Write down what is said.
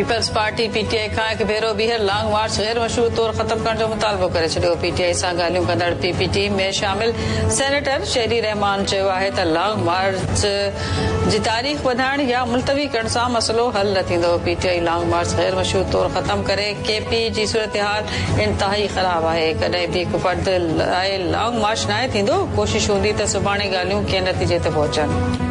Peoples party PTI खां हिकु भेरो ॿीहर लॉन्ग मार्च गैर मशरूत तौर ख़त्म करण जो मुतालबो करे छॾियो। पीटीआई सां ॻाल्हियूं कंदड़ पीपीटी में शामिल सेनेटर शेरी रहमान चयो आहे त लॉन्ग मार्च जी तारीख़ वधाइण या मुलतवी करण सां मसइलो हल न थींदो। पीटीआई लॉन्ग मार्च गैर मशरूत तौर ख़त्म करे केपी जी सूरतहाल इंतहाई ख़राब आहे। कॾहिं बि हिकु फ़र्द लाइ लॉन्ग मार्च न थींदो। कोशिश हूंदी त सुभाणे ॻाल्हियूं कंहिं नतीजे ते पहुचनि।